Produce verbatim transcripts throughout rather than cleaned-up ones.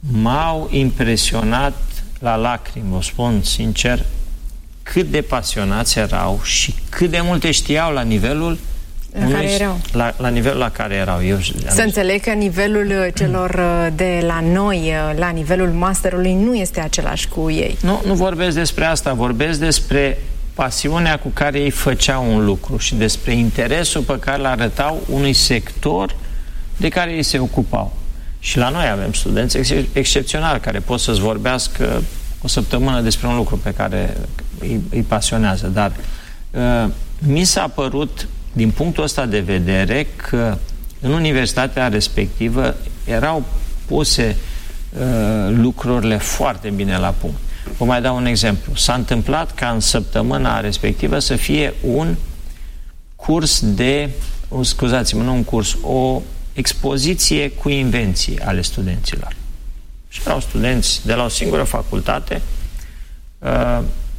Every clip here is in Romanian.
m-au impresionat la lacrimi, vă spun sincer, cât de pasionați erau și cât de multe știau la nivelul la care erau. La, la nivelul la care erau. Eu, Să înțeleg că nivelul celor de la noi, la nivelul masterului, nu este același cu ei. Nu, nu vorbesc despre asta, vorbesc despre pasiunea cu care ei făceau un lucru și despre interesul pe care îl arătau unui sector de care ei se ocupau. Și la noi avem studenți ex excepționali care pot să-ți vorbească o săptămână despre un lucru pe care îi, îi pasionează. Dar uh, mi s-a părut, din punctul ăsta de vedere, că în universitatea respectivă erau puse uh, lucrurile foarte bine la punct. Vă mai dau un exemplu. S-a întâmplat ca în săptămâna respectivă să fie un curs de, scuzați-mă, nu un curs, o expoziție cu invenții ale studenților. Și erau studenți de la o singură facultate. Uh,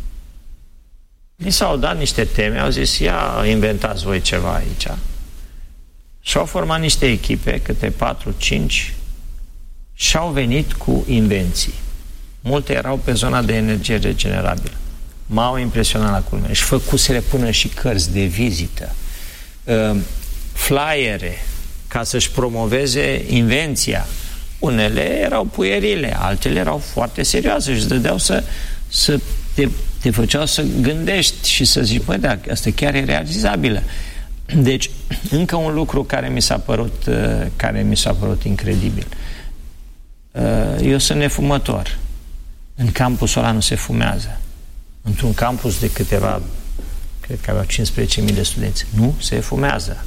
Li s-au dat niște teme, au zis, ia, inventați voi ceva aici. Și-au format niște echipe, câte patru cinci, și au venit cu invenții. Multe erau pe zona de energie regenerabilă. M-au impresionat la culme. Și făcuseră până și cărți de vizită, uh, flyere, ca să-și promoveze invenția. Unele erau puierile, altele erau foarte serioase și îți dădeau să, să te, te făceau să gândești și să zici, băi, da, asta chiar e realizabilă. Deci, încă un lucru care mi s-a părut, uh, care mi s-a părut incredibil. Uh, eu sunt nefumător. În campusul ăla nu se fumează. Într-un campus de câteva, cred că aveau cincisprezece mii de studenți, nu se fumează.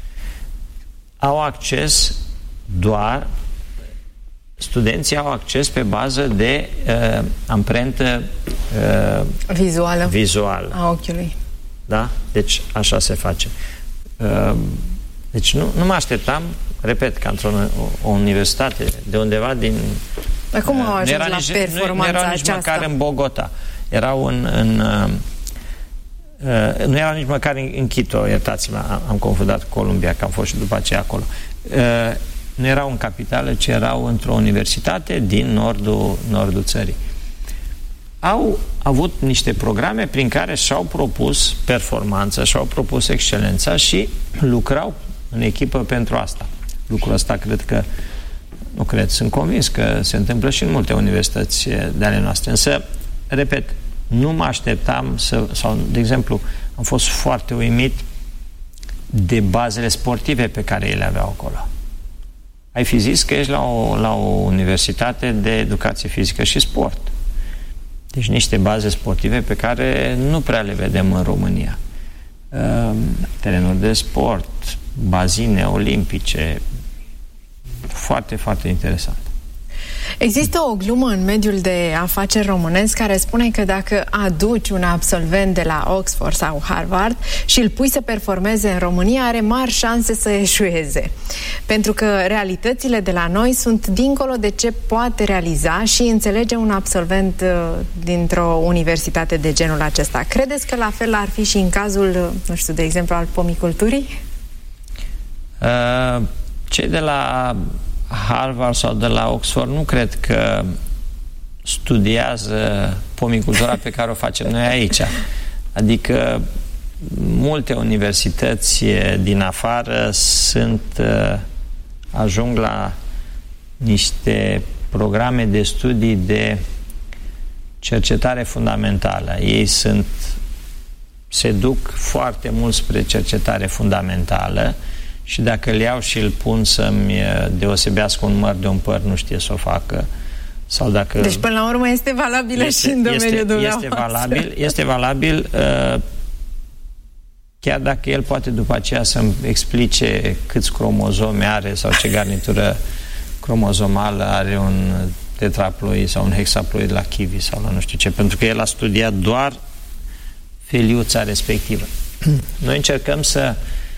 Au acces doar, studenții au acces pe bază de uh, amprentă uh, vizuală. vizuală a ochiului. Da? Deci așa se face. Uh, deci nu, nu mă așteptam, repet, ca într-o o, o universitate de undeva din... Dar cum au ajuns la nici, performanța nu, nu erau nici aceasta? măcar în Bogota. Erau în... în uh, uh, nu erau nici măcar în, în Quito, iertați-mă, am, am confundat cu Columbia, că am fost și după aceea acolo. Uh, nu erau în capitală, ci erau într-o universitate din nordul, nordul țării. Au avut niște programe prin care și-au propus performanță, și-au propus excelența și lucrau în echipă pentru asta. Lucrul ăsta cred că, nu cred, sunt convins că se întâmplă și în multe universități de ale noastre. Însă, repet, nu mă așteptam să, sau, de exemplu, am fost foarte uimit de bazele sportive pe care ele aveau acolo. Ai fi zis că ești la o, la o universitate de educație fizică și sport. Deci niște baze sportive pe care nu prea le vedem în România. Uh, terenuri de sport, bazine olimpice, foarte, foarte interesant. Există o glumă în mediul de afaceri românesc care spune că dacă aduci un absolvent de la Oxford sau Harvard și îl pui să performeze în România, are mari șanse să eșueze. Pentru că realitățile de la noi sunt dincolo de ce poate realiza și înțelege un absolvent uh, dintr-o universitate de genul acesta. Credeți că la fel ar fi și în cazul, nu știu, de exemplu, al pomiculturii? Uh, cei de la Harvard sau de la Oxford nu cred că studiază pomicultura pe care o facem noi aici. Adică multe universități din afară sunt, ajung la niște programe de studii de cercetare fundamentală. Ei sunt, se duc foarte mult spre cercetare fundamentală și dacă îl iau și îl pun să-mi deosebească un măr de un păr, nu știe să o facă. Sau dacă deci, până la urmă, este valabilă este, și în domeniul este, dumneavoastră. Este valabil, este valabil uh, chiar dacă el poate după aceea să-mi explice câți cromozomi are sau ce garnitură cromozomală are un tetraploid sau un hexaploid la kiwi sau la nu știu ce, pentru că el a studiat doar feliuța respectivă. Noi încercăm să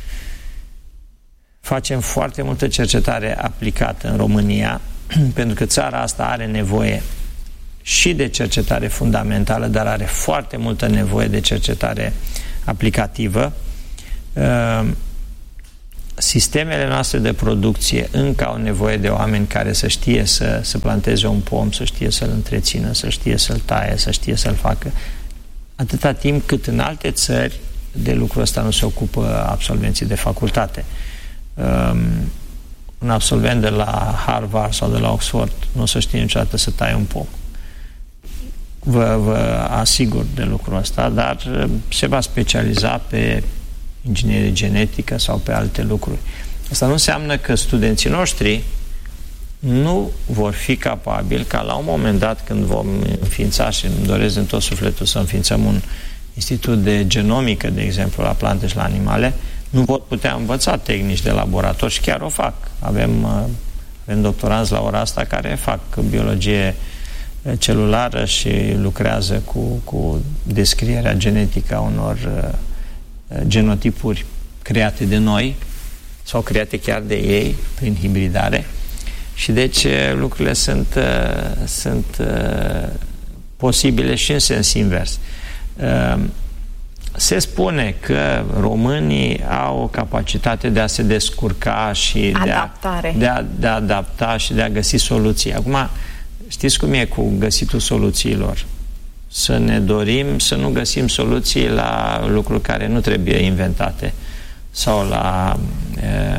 facem foarte multă cercetare aplicată în România, pentru că țara asta are nevoie și de cercetare fundamentală, dar are foarte multă nevoie de cercetare aplicativă. sistemele noastre de producție încă au nevoie de oameni care să știe să, să planteze un pom, să știe să-l întrețină, să știe să-l taie, să știe să-l facă. Atâta timp cât în alte țări de lucrul ăsta nu se ocupă absolvenții de facultate. Um, un absolvent de la Harvard sau de la Oxford nu o să știe niciodată să taie un pom. Vă, vă asigur de lucrul ăsta, dar se va specializa pe inginerie genetică sau pe alte lucruri. Asta nu înseamnă că studenții noștri nu vor fi capabili ca la un moment dat, când vom înființa, și îmi doresc din tot sufletul să înființăm un institut de genomică, de exemplu, la plante și la animale, nu vor putea învăța tehnici de laborator și chiar o fac. Avem, avem doctoranți la ora asta care fac biologie celulară și lucrează cu, cu descrierea genetică a unor uh, genotipuri create de noi sau create chiar de ei prin hibridare. Și deci lucrurile sunt, uh, sunt uh, posibile și în sens invers. Uh, se spune că românii au o capacitate de a se descurca și de a, de, a, de a adapta și de a găsi soluții. Acum, știți cum e cu găsitul soluțiilor? Să ne dorim să nu găsim soluții la lucruri care nu trebuie inventate sau la e,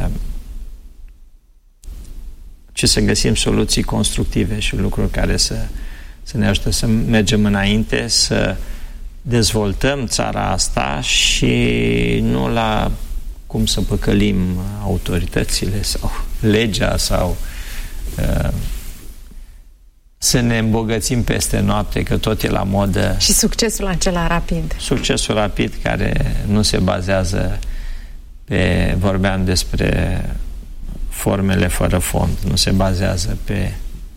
ci să găsim soluții constructive și lucruri care să, să ne ajute să mergem înainte, să dezvoltăm țara asta și nu la cum să păcălim autoritățile sau legea sau e, să ne îmbogățim peste noapte, că tot e la modă. Și succesul acela rapid. Succesul rapid care nu se bazează pe, vorbeam despre formele fără fond, nu se bazează pe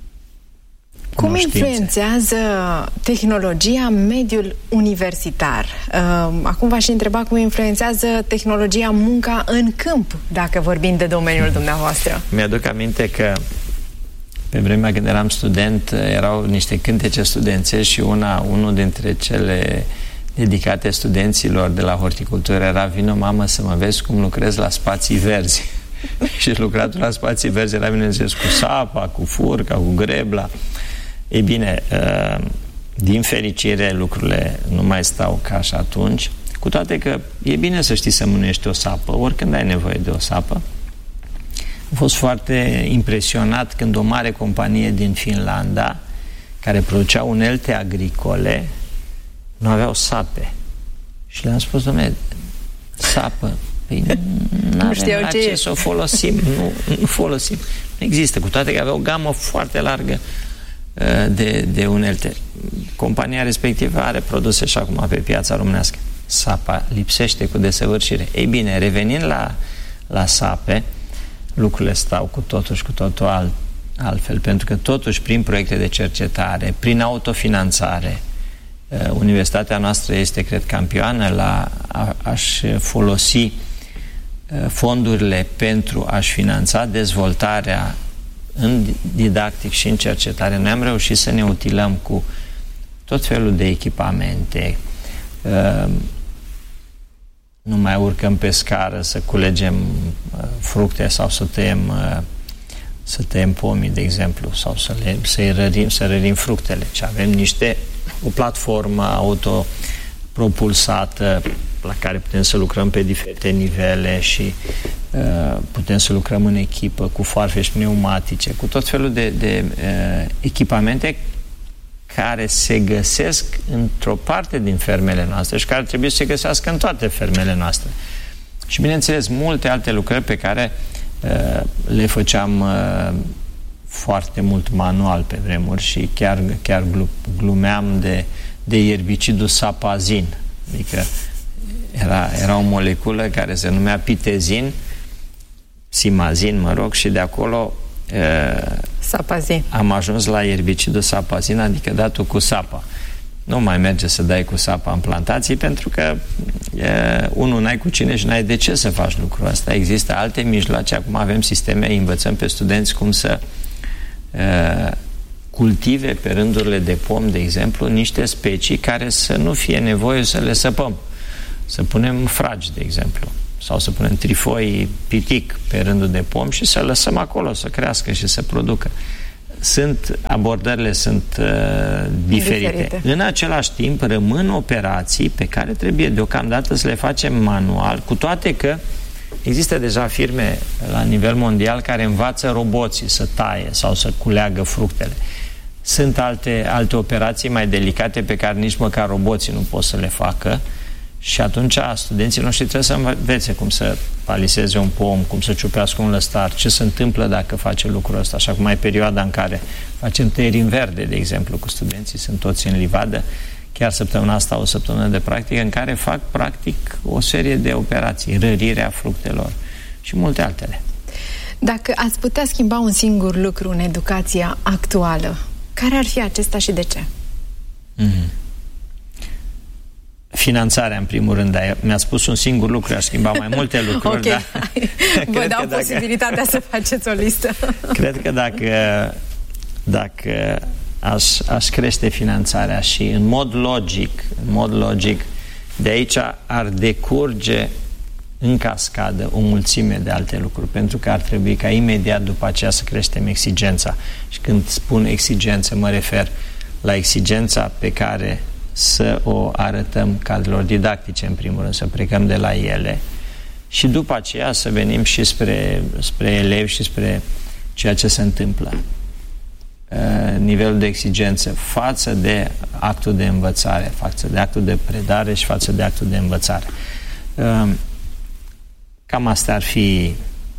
Cum influențează tehnologia mediul universitar? Acum v-aș întreba cum influențează tehnologia munca în câmp, dacă vorbim de domeniul dumneavoastră. Mi-aduc aminte că pe vremea când eram student, erau niște cântece studențești și una, unul dintre cele dedicate studenților de la horticultură era: vino, mamă, să mă vezi cum lucrez la spații verzi. Și lucratul la spații verzi era, bineînțeles, cu sapa, cu furca, cu grebla. Ei bine, din fericire, lucrurile nu mai stau ca și atunci, cu toate că e bine să știi să mânuiești o sapă, oricând ai nevoie de o sapă. Am fost foarte impresionat când o mare companie din Finlanda, care producea unelte agricole, nu aveau sape. Și le-am spus: dom'le, sapă, păi nu avem la ce, ce să o folosim, nu, nu folosim. Nu există, cu toate că avea o gamă foarte largă uh, de, de unelte. Compania respectivă are produse și acum pe piața românească. Sapa lipsește cu desăvârșire. Ei bine, revenind la, la sape, lucrurile stau cu totul și cu totul alt, altfel, pentru că totuși prin proiecte de cercetare, prin autofinanțare, universitatea noastră este, cred, campioană la a, a-și folosi fondurile pentru a-și finanța dezvoltarea în didactic și în cercetare. Noi am reușit să ne utilăm cu tot felul de echipamente. Nu mai urcăm pe scară să culegem fructe sau să tăiem, să tăiem pomii, de exemplu, sau să le, să-i rărim, să rărim fructele. Și avem niște, o platformă autopropulsată la care putem să lucrăm pe diferite nivele și uh, putem să lucrăm în echipă cu foarfeci pneumatice, cu tot felul de, de uh, echipamente care se găsesc într-o parte din fermele noastre și care trebuie să se găsească în toate fermele noastre. Și, bineînțeles, multe alte lucrări pe care uh, le făceam uh, foarte mult manual pe vremuri și chiar, chiar glumeam de, de ierbicidul sapazin. Adică era, era o moleculă care se numea pitezin, simazin, mă rog, și de acolo uh, sapazin. Am ajuns la ierbicidul sapazin, adică datul cu sapa. Nu mai merge să dai cu sapa în plantații, pentru că e, unul, n-ai cu cine și n-ai de ce să faci lucrul ăsta. Există alte mijloace. Acum avem sisteme, învățăm pe studenți cum să e, cultive pe rândurile de pom, de exemplu, niște specii care să nu fie nevoie să le săpăm. Să punem fragi, de exemplu. sau să punem trifoi pitic pe rândul de pom și să lăsăm acolo să crească și să producă. Sunt, abordările sunt uh, diferite. diferite. În același timp, rămân operații pe care trebuie deocamdată să le facem manual, cu toate că există deja firme la nivel mondial care învață roboții să taie sau să culeagă fructele. Sunt alte, alte operații mai delicate pe care nici măcar roboții nu pot să le facă și atunci studenții noștri trebuie să învețe cum să paliseze un pom, cum să ciupească un lăstar, ce se întâmplă dacă face lucrul ăsta, așa cum ai perioada în care facem tăieri în verde, de exemplu, cu studenții, sunt toți în livadă, chiar săptămâna asta o săptămână de practică în care fac practic o serie de operații, rărirea fructelor și multe altele. Dacă ați putea schimba un singur lucru în educația actuală, care ar fi acesta și de ce? Mm-hmm. Finanțarea, în primul rând, dar mi-a spus un singur lucru, aș schimba mai multe lucruri. Ok, dar vă dau dacă, posibilitatea să faceți o listă. Cred că dacă, dacă aș, aș crește finanțarea și în mod logic, în mod logic, de aici ar decurge în cascadă o mulțime de alte lucruri, pentru că ar trebui ca imediat după aceea să creștem exigența. Și când spun exigență, mă refer la exigența pe care să o arătăm cadrelor didactice, în primul rând, să plecăm de la ele și după aceea să venim și spre, spre elevi și spre ceea ce se întâmplă. Nivelul de exigență față de actul de învățare, față de actul de predare și față de actul de învățare. Cam astea ar fi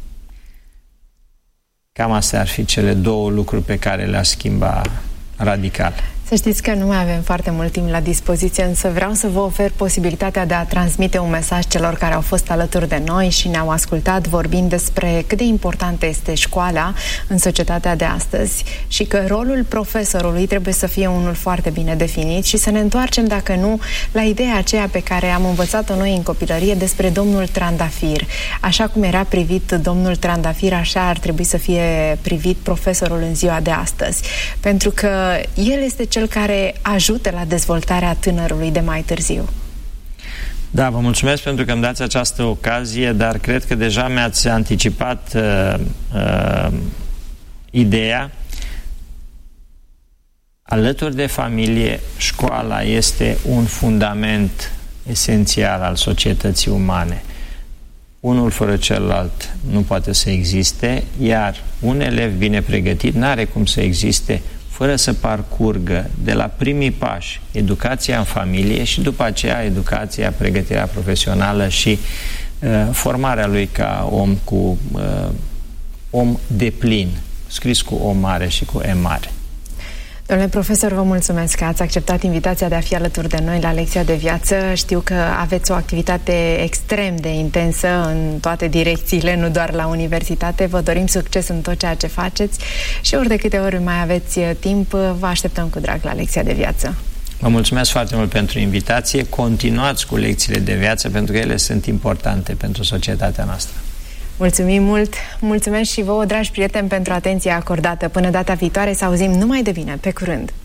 cam astea ar fi cele două lucruri pe care le-aș schimba radical. Să știți că nu mai avem foarte mult timp la dispoziție, însă vreau să vă ofer posibilitatea de a transmite un mesaj celor care au fost alături de noi și ne-au ascultat vorbind despre cât de importantă este școala în societatea de astăzi și că rolul profesorului trebuie să fie unul foarte bine definit și să ne întoarcem, dacă nu, la ideea aceea pe care am învățat-o noi în copilărie despre domnul Trandafir. Așa cum era privit domnul Trandafir, așa ar trebui să fie privit profesorul în ziua de astăzi. Pentru că el este cel care ajută la dezvoltarea tânărului de mai târziu. Da, vă mulțumesc pentru că îmi dați această ocazie, dar cred că deja mi-ați anticipat uh, uh, ideea. Alături de familie, școala este un fundament esențial al societății umane. Unul fără celălalt nu poate să existe, iar un elev bine pregătit n-are cum să existe fără să parcurgă de la primii pași educația în familie și după aceea educația, pregătirea profesională și uh, formarea lui ca om cu uh, om deplin, scris cu O mare și cu E mare. Domnule profesor, vă mulțumesc că ați acceptat invitația de a fi alături de noi la lecția de viață. Știu că aveți o activitate extrem de intensă în toate direcțiile, nu doar la universitate. Vă dorim succes în tot ceea ce faceți și ori de câte ori mai aveți timp, vă așteptăm cu drag la lecția de viață. Vă mulțumesc foarte mult pentru invitație. Continuați cu lecțiile de viață pentru că ele sunt importante pentru societatea noastră. Mulțumim mult, mulțumesc și vouă, dragi prieteni, pentru atenția acordată. Până data viitoare, să auzim numai de bine. Pe curând!